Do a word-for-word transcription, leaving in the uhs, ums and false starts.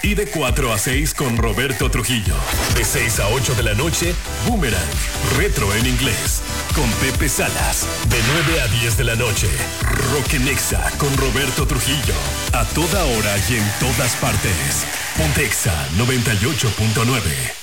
Y de cuatro a seis con Roberto Trujillo. De seis a ocho de la noche, Boomerang, retro en inglés, con Pepe Salas. De nueve a diez de la noche, Rock en Exa con Roberto Trujillo. A toda hora y en todas partes. Pontexa noventa y ocho punto nueve.